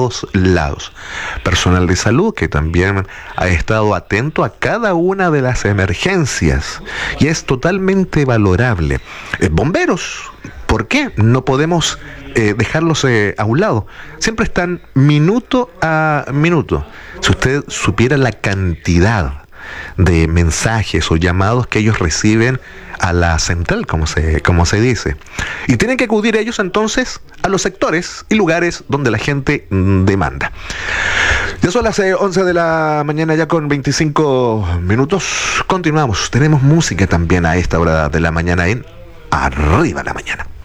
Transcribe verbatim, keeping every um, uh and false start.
todos lados. Personal de salud que también ha estado atento a cada una de las emergencias y es totalmente valorable. Eh, bomberos, ¿por qué no podemos eh, dejarlos eh, a un lado? Siempre están minuto a minuto. Si usted supiera la cantidad de mensajes o llamados que ellos reciben a la central, como se, como se dice. Y tienen que acudir ellos entonces a los sectores y lugares donde la gente mm, demanda. Ya son las eh, once de la mañana, ya con veinticinco minutos. Continuamos. Tenemos música también a esta hora de la mañana en Arriba la Mañana.